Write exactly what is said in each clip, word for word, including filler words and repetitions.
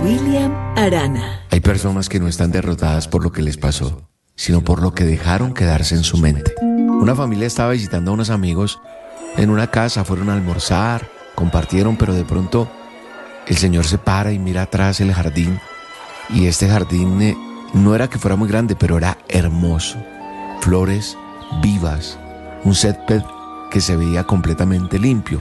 William Arana. Hay personas que no están derrotadas por lo que les pasó, sino por lo que dejaron quedarse en su mente. Una familia estaba visitando a unos amigos en una casa, fueron a almorzar, compartieron, pero de pronto el señor se para y mira atrás el jardín, y este jardín eh, no era que fuera muy grande, pero era hermoso. Flores vivas, un césped que se veía completamente limpio.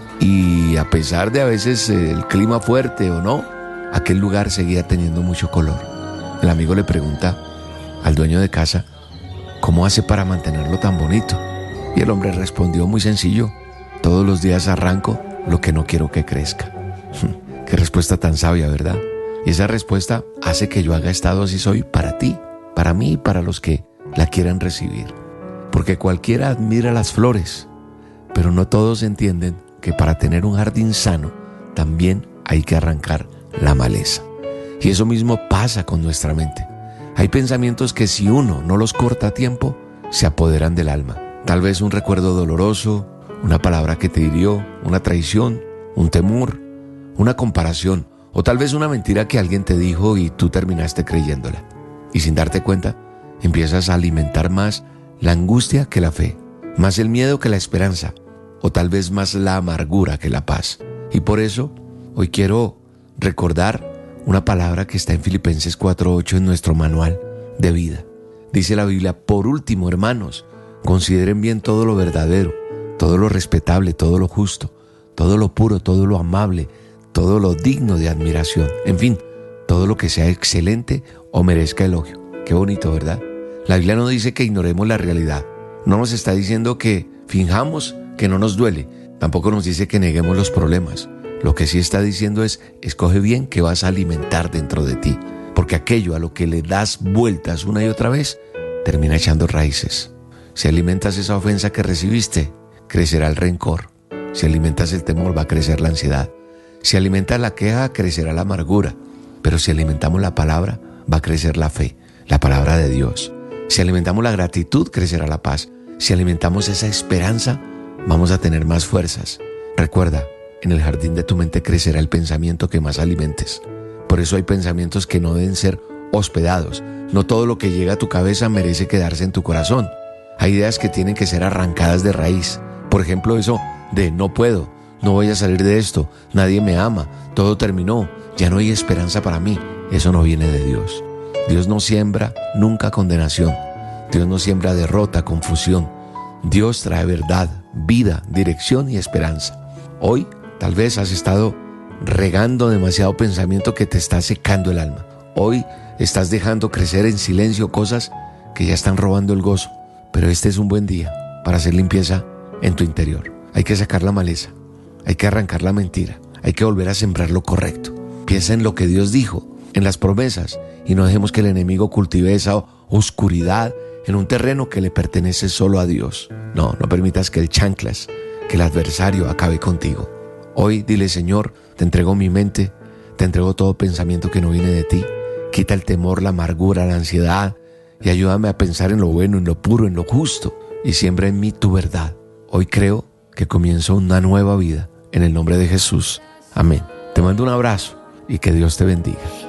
Y a pesar de a veces eh, el clima fuerte o no, aquel lugar seguía teniendo mucho color. El amigo le pregunta al dueño de casa cómo hace para mantenerlo tan bonito. Y el hombre respondió muy sencillo: todos los días arranco lo que no quiero que crezca. Qué respuesta tan sabia, ¿verdad? Y esa respuesta hace que yo haga estado así soy para ti, para mí y para los que la quieran recibir. Porque cualquiera admira las flores, pero no todos entienden que para tener un jardín sano también hay que arrancar la maleza. Y eso mismo pasa con nuestra mente. Hay pensamientos que si uno no los corta a tiempo, se apoderan del alma. Tal vez un recuerdo doloroso, una palabra que te hirió, una traición, un temor, una comparación, o tal vez una mentira que alguien te dijo y tú terminaste creyéndola. Y sin darte cuenta, empiezas a alimentar más la angustia que la fe, más el miedo que la esperanza, o tal vez más la amargura que la paz. Y por eso, hoy quiero recordar una palabra que está en Filipenses cuatro ocho en nuestro manual de vida. Dice la Biblia: por último, hermanos, consideren bien todo lo verdadero, todo lo respetable, todo lo justo, todo lo puro, todo lo amable, todo lo digno de admiración. En fin, todo lo que sea excelente o merezca elogio. Qué bonito, ¿verdad? La Biblia no dice que ignoremos la realidad. No nos está diciendo que finjamos que no nos duele. Tampoco nos dice que neguemos los problemas. Lo que sí está diciendo es: escoge bien qué vas a alimentar dentro de ti. Porque aquello a lo que le das vueltas una y otra vez, termina echando raíces. Si alimentas esa ofensa que recibiste, crecerá el rencor. Si alimentas el temor, va a crecer la ansiedad. Si alimentas la queja, crecerá la amargura. Pero si alimentamos la palabra, va a crecer la fe, la palabra de Dios. Si alimentamos la gratitud, crecerá la paz. Si alimentamos esa esperanza, vamos a tener más fuerzas. Recuerda, en el jardín de tu mente crecerá el pensamiento que más alimentes. Por eso hay pensamientos que no deben ser hospedados. No todo lo que llega a tu cabeza merece quedarse en tu corazón. Hay ideas que tienen que ser arrancadas de raíz. Por ejemplo, eso de no puedo, no voy a salir de esto, nadie me ama, todo terminó, ya no hay esperanza para mí. Eso no viene de Dios. Dios no siembra nunca condenación. Dios no siembra derrota, confusión. Dios trae verdad, vida, dirección y esperanza. Hoy tal vez has estado regando demasiado pensamiento que te está secando el alma. Hoy estás dejando crecer en silencio cosas que ya están robando el gozo. Pero este es un buen día para hacer limpieza en tu interior. Hay que sacar la maleza, hay que arrancar la mentira, hay que volver a sembrar lo correcto. Piensa en lo que Dios dijo, en las promesas, y no dejemos que el enemigo cultive esa oscuridad en un terreno que le pertenece solo a Dios. No, no permitas que el chanclas, que el adversario acabe contigo. Hoy dile: Señor, te entrego mi mente, te entrego todo pensamiento que no viene de ti. Quita el temor, la amargura, la ansiedad, y ayúdame a pensar en lo bueno, en lo puro, en lo justo, y siembra en mí tu verdad. Hoy creo que comienzo una nueva vida, en el nombre de Jesús. Amén. Te mando un abrazo y que Dios te bendiga.